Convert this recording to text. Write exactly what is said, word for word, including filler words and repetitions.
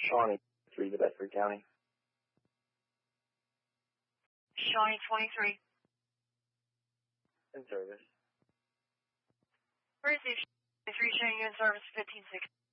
Shawnee three to Bedford County. Shawnee twenty-three. In service. Receive three showing you in service fifteen sixty.